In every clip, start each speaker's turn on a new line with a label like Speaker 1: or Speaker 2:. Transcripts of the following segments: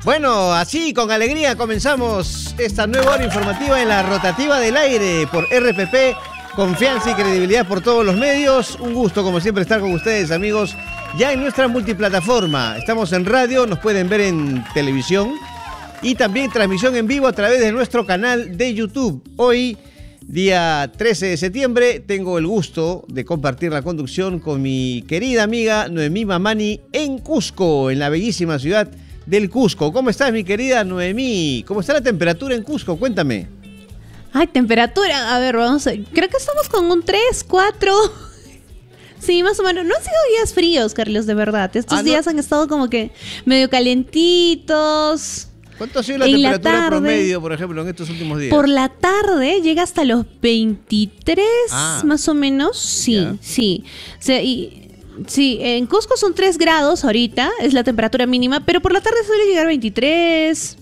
Speaker 1: Bueno, así con alegría comenzamos esta nueva hora informativa en la rotativa del aire por RPP, confianza y credibilidad por todos los medios. Un gusto como siempre estar con ustedes, amigos, ya en nuestra multiplataforma. Estamos en radio, nos pueden ver en televisión y también transmisión en vivo a través de nuestro canal de YouTube. Hoy, día 13 de septiembre, tengo el gusto de compartir la conducción con mi querida amiga Noemí Mamani en Cusco, en la bellísima ciudad del Cusco. ¿Cómo estás, mi querida Noemí? ¿Cómo está la temperatura en Cusco? Cuéntame.
Speaker 2: Ay, temperatura, a ver, vamos a ver. Creo que estamos con un 3, 4. Sí, más o menos. No han sido días fríos, Carlos, de verdad. Estos días han estado como que medio calentitos.
Speaker 1: ¿Cuánto ha sido la temperatura promedio, por ejemplo, en estos últimos días?
Speaker 2: Por la tarde llega hasta los 23, más o menos. Sí, yeah. Sí. O sea, sí, en Cusco son 3 grados ahorita, es la temperatura mínima, pero por la tarde suele llegar a 23,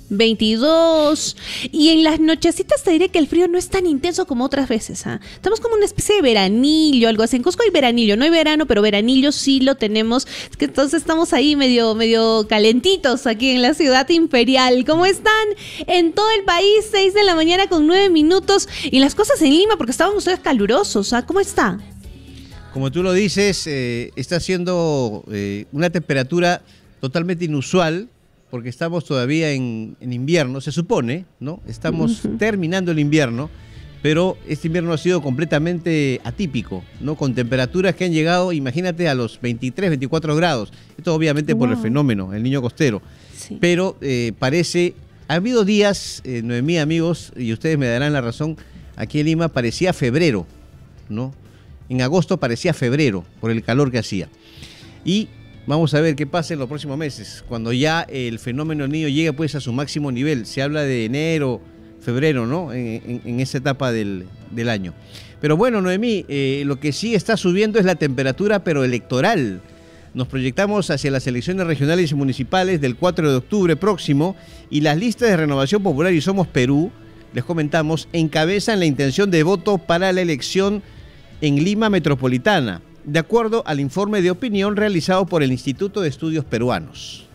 Speaker 2: 22. Y en las nochecitas te diré que el frío no es tan intenso como otras veces. Estamos como una especie de veranillo, algo así. En Cusco hay veranillo, no hay verano, pero veranillo sí lo tenemos. Es que entonces estamos ahí medio calentitos aquí en la ciudad imperial. ¿Cómo están? En todo el país, 6 de la mañana con 9 minutos. Y las cosas en Lima, porque estaban ustedes calurosos. ¿Cómo está?
Speaker 1: Como tú lo dices, está siendo una temperatura totalmente inusual, porque estamos todavía en invierno, se supone, ¿no? Estamos terminando el invierno, pero este invierno ha sido completamente atípico, ¿no? Con temperaturas que han llegado, imagínate, a los 23, 24 grados. Esto obviamente por el fenómeno, el niño costero. Sí. Pero parece, ha habido días, Noemí, amigos, y ustedes me darán la razón, aquí en Lima parecía febrero, ¿no? En agosto parecía febrero por el calor que hacía. Y vamos a ver qué pasa en los próximos meses, cuando ya el fenómeno Niño llegue pues a su máximo nivel. Se habla de enero, febrero, ¿no? En esa etapa del año. Pero bueno, Noemí, lo que sí está subiendo es la temperatura, pero electoral. Nos proyectamos hacia las elecciones regionales y municipales del 4 de octubre próximo y las listas de Renovación Popular y Somos Perú, les comentamos, encabezan la intención de voto para la elección en Lima Metropolitana, de acuerdo al informe de opinión realizado por el Instituto de Estudios Peruanos.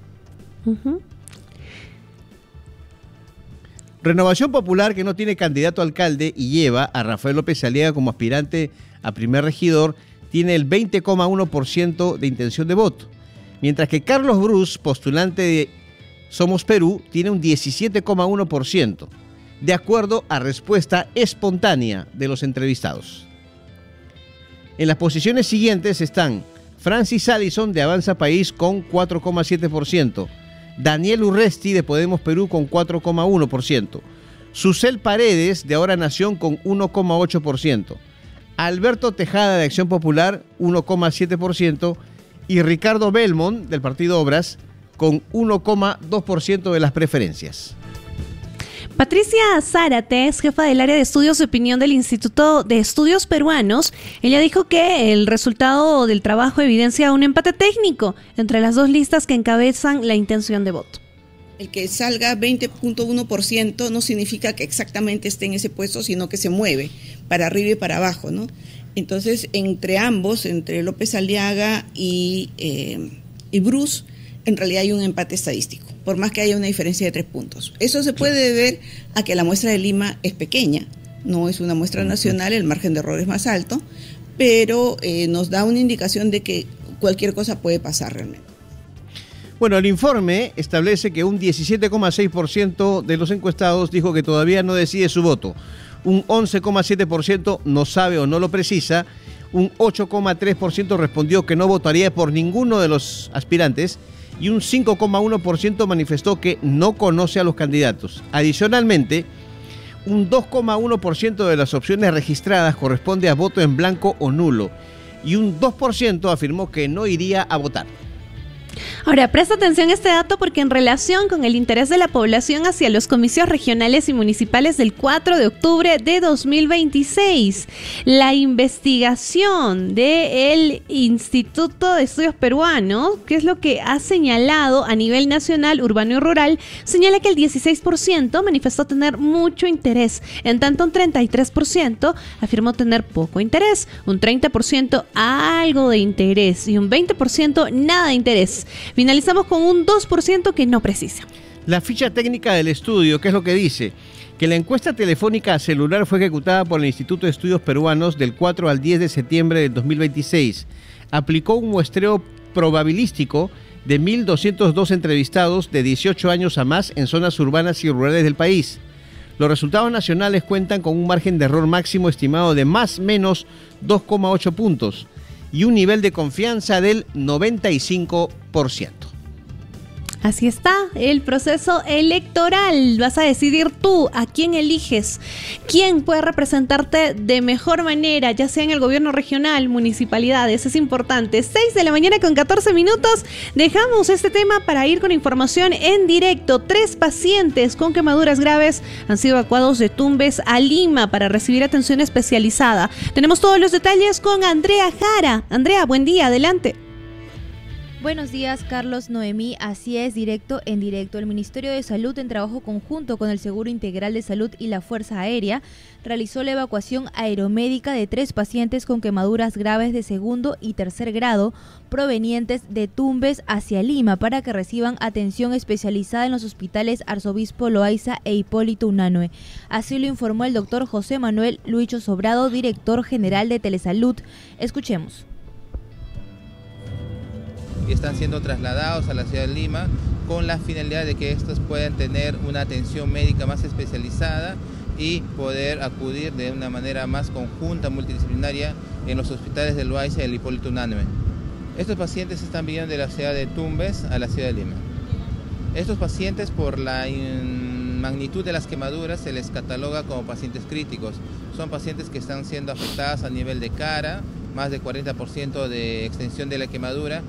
Speaker 1: Renovación Popular, que no tiene candidato a alcalde y lleva a Rafael López Aliaga como aspirante a primer regidor, tiene el 20,1% de intención de voto, mientras que Carlos Brus, postulante de Somos Perú, tiene un 17,1%, de acuerdo a respuesta espontánea de los entrevistados. En las posiciones siguientes están Francis Allison de Avanza País con 4,7%, Daniel Urresti de Podemos Perú con 4,1%, Susel Paredes de Ahora Nación con 1,8%, Alberto Tejada de Acción Popular 1,7% y Ricardo Belmont del Partido Obras con 1,2% de las preferencias.
Speaker 2: Patricia Zárate es jefa del área de estudios de opinión del Instituto de Estudios Peruanos. Ella dijo que el resultado del trabajo evidencia un empate técnico entre las dos listas que encabezan la intención de voto.
Speaker 3: El que salga 20,1% no significa que exactamente esté en ese puesto, sino que se mueve para arriba y para abajo, ¿no? Entonces, entre ambos, entre López Aliaga y Brus, en realidad hay un empate estadístico, por más que haya una diferencia de 3 puntos. Eso se puede deber a que la muestra de Lima es pequeña, no es una muestra nacional, el margen de error es más alto, pero nos da una indicación de que cualquier cosa puede pasar realmente.
Speaker 1: Bueno, el informe establece que un 17,6% de los encuestados dijo que todavía no decide su voto, un 11,7% no sabe o no lo precisa, un 8,3% respondió que no votaría por ninguno de los aspirantes, y un 5,1% manifestó que no conoce a los candidatos. Adicionalmente, un 2,1% de las opciones registradas corresponde a voto en blanco o nulo, y un 2% afirmó que no iría a votar.
Speaker 2: Ahora, presta atención a este dato porque en relación con el interés de la población hacia los comicios regionales y municipales del 4 de octubre de 2026, la investigación del Instituto de Estudios Peruanos, que es lo que ha señalado a nivel nacional, urbano y rural, señala que el 16% manifestó tener mucho interés, en tanto un 33% afirmó tener poco interés, un 30% algo de interés y un 20% nada de interés. Finalizamos con un 2% que no precisa.
Speaker 1: La ficha técnica del estudio, ¿qué es lo que dice? Que la encuesta telefónica celular fue ejecutada por el Instituto de Estudios Peruanos del 4 al 10 de septiembre del 2026. Aplicó un muestreo probabilístico de 1.202 entrevistados de 18 años a más en zonas urbanas y rurales del país. Los resultados nacionales cuentan con un margen de error máximo estimado de más o menos 2,8 puntos y un nivel de confianza del 95%.
Speaker 2: Así está el proceso electoral. Vas a decidir tú a quién eliges, quién puede representarte de mejor manera, ya sea en el gobierno regional, municipalidades. Es importante. 6 de la mañana con 14 minutos. Dejamos este tema para ir con información en directo. 3 pacientes con quemaduras graves han sido evacuados de Tumbes a Lima para recibir atención especializada. Tenemos todos los detalles con Andrea Jara. Andrea, buen día, adelante.
Speaker 4: Buenos días, Carlos, Noemí. Así es, directo en directo. El Ministerio de Salud, en trabajo conjunto con el Seguro Integral de Salud y la Fuerza Aérea, realizó la evacuación aeromédica de 3 pacientes con quemaduras graves de 2º y 3er grado provenientes de Tumbes hacia Lima para que reciban atención especializada en los hospitales Arzobispo Loaiza e Hipólito Unanue. Así lo informó el doctor José Manuel Luicho Sobrado, director general de Telesalud. Escuchemos.
Speaker 5: Y están siendo trasladados a la ciudad de Lima con la finalidad de que estos puedan tener una atención médica más especializada y poder acudir de una manera más conjunta, multidisciplinaria, en los hospitales de Loaiza y el Hipólito Unanue. Estos pacientes están viniendo de la ciudad de Tumbes a la ciudad de Lima. Estos pacientes, por la magnitud de las quemaduras, se les cataloga como pacientes críticos. Son pacientes que están siendo afectadas a nivel de cara, más de 40% de extensión de la quemadura.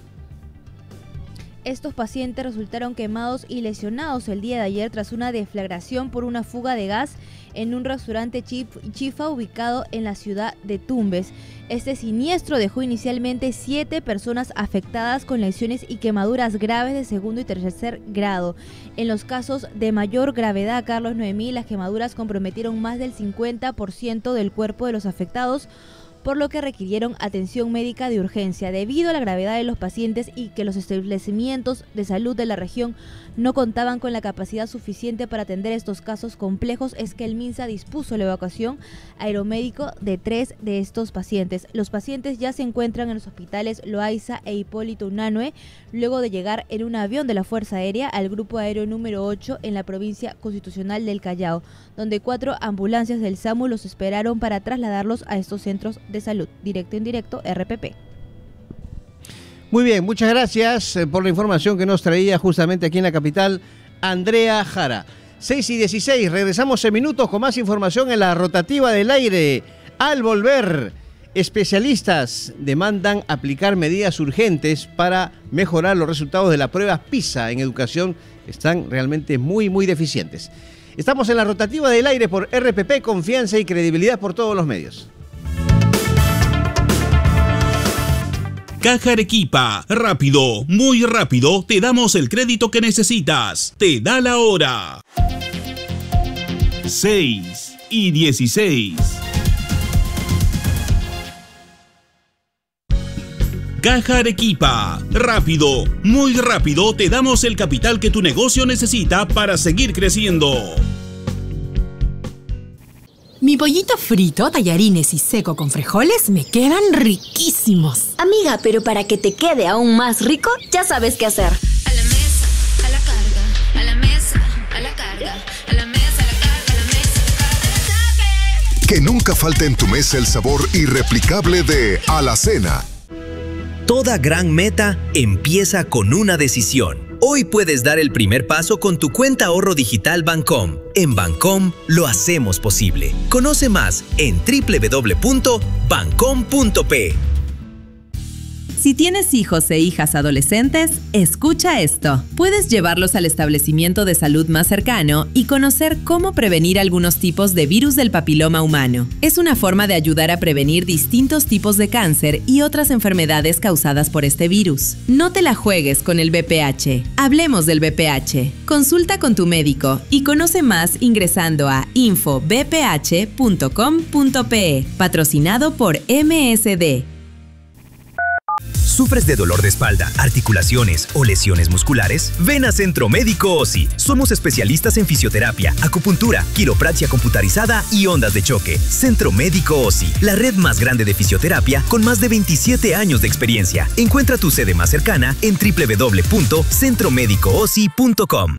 Speaker 4: Estos pacientes resultaron quemados y lesionados el día de ayer tras una deflagración por una fuga de gas en un restaurante Chifa ubicado en la ciudad de Tumbes. Este siniestro dejó inicialmente 7 personas afectadas con lesiones y quemaduras graves de 2º y 3er grado. En los casos de mayor gravedad, Carlos, Noemí, las quemaduras comprometieron más del 50% del cuerpo de los afectados, por lo que requirieron atención médica de urgencia. Debido a la gravedad de los pacientes y que los establecimientos de salud de la región no contaban con la capacidad suficiente para atender estos casos complejos, es que el MINSA dispuso la evacuación aeromédico de 3 de estos pacientes. Los pacientes ya se encuentran en los hospitales Loaiza e Hipólito Unanue, luego de llegar en un avión de la Fuerza Aérea al Grupo Aéreo número 8 en la provincia constitucional del Callao, donde 4 ambulancias del SAMU los esperaron para trasladarlos a estos centros de salud. Directo en directo, RPP.
Speaker 1: Muy bien, muchas gracias por la información que nos traía justamente aquí en la capital, Andrea Jara. 6:16, regresamos en minutos con más información en la rotativa del aire. Al volver, especialistas demandan aplicar medidas urgentes para mejorar los resultados de la prueba PISA en educación. Están realmente muy deficientes. Estamos en la rotativa del aire por RPP, confianza y credibilidad por todos los medios.
Speaker 6: Caja Arequipa, rápido, muy rápido, te damos el crédito que necesitas. Te da la hora. 6:16. Caja Arequipa, rápido, muy rápido, te damos el capital que tu negocio necesita para seguir creciendo.
Speaker 7: Mi pollito frito, tallarines y seco con frijoles me quedan riquísimos.
Speaker 8: Amiga, pero para que te quede aún más rico, ya sabes qué hacer.
Speaker 9: A la mesa, a la carga, a la mesa, a la carga, a la mesa, a la carga, a la mesa, a la carga.
Speaker 10: Que nunca falte en tu mesa el sabor irreplicable de Alacena.
Speaker 11: Toda gran meta empieza con una decisión. Hoy puedes dar el primer paso con tu cuenta ahorro digital Bancom. En Bancom lo hacemos posible. Conoce más en www.bancom.p.
Speaker 12: Si tienes hijos e hijas adolescentes, escucha esto. Puedes llevarlos al establecimiento de salud más cercano y conocer cómo prevenir algunos tipos de virus del papiloma humano. Es una forma de ayudar a prevenir distintos tipos de cáncer y otras enfermedades causadas por este virus. No te la juegues con el VPH. Hablemos del VPH. Consulta con tu médico y conoce más ingresando a infovph.com.pe. Patrocinado por MSD.
Speaker 11: ¿Sufres de dolor de espalda, articulaciones o lesiones musculares? Ven a Centro Médico OSI. Somos especialistas en fisioterapia, acupuntura, quiropraxia computarizada y ondas de choque. Centro Médico OSI, la red más grande de fisioterapia con más de 27 años de experiencia. Encuentra tu sede más cercana en www.centromedicoosi.com.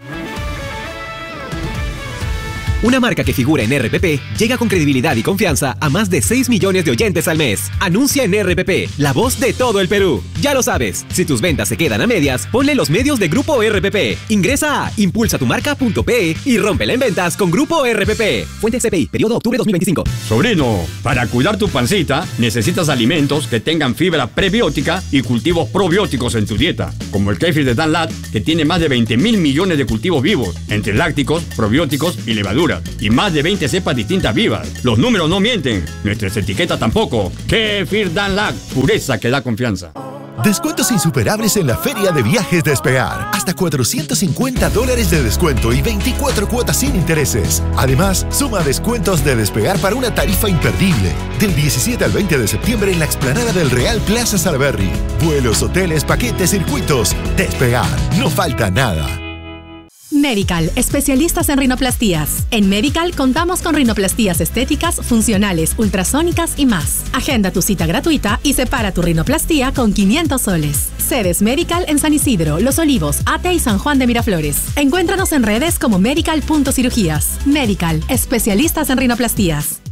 Speaker 13: Una marca que figura en RPP llega con credibilidad y confianza a más de 6 millones de oyentes al mes. Anuncia en RPP, la voz de todo el Perú. Ya lo sabes, si tus ventas se quedan a medias, ponle los medios de Grupo RPP. Ingresa a impulsatumarca.pe y rómpela en ventas con Grupo RPP. Fuente CPI, periodo octubre 2025.
Speaker 14: Sobrino, para cuidar tu pancita, necesitas alimentos que tengan fibra prebiótica y cultivos probióticos en tu dieta, como el kéfir de Danlat, que tiene más de 20.000 millones de cultivos vivos, entre lácticos, probióticos y levaduras, y más de 20 cepas distintas vivas. Los números no mienten, nuestras etiquetas tampoco. Kéfir Danlat, pureza que da confianza.
Speaker 15: Descuentos insuperables en la Feria de Viajes Despegar. Hasta $450 de descuento y 24 cuotas sin intereses. Además, suma descuentos de Despegar para una tarifa imperdible. Del 17 al 20 de septiembre en la explanada del Real Plaza Salaberry. Vuelos, hoteles, paquetes, circuitos. Despegar. No falta nada.
Speaker 7: Medical, especialistas en rinoplastías. En Medical contamos con rinoplastías estéticas, funcionales, ultrasónicas y más. Agenda tu cita gratuita y separa tu rinoplastía con 500 soles. Sedes Medical en San Isidro, Los Olivos, Ate y San Juan de Miraflores. Encuéntranos en redes como medical.cirugías. Medical, especialistas en rinoplastías.